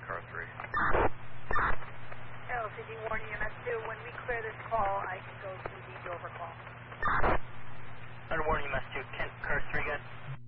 car 3. LCD Warren EMS 2, when we clear this call, I can go to the Dover call. Under Warren EMS 2, Kent, car 3 good?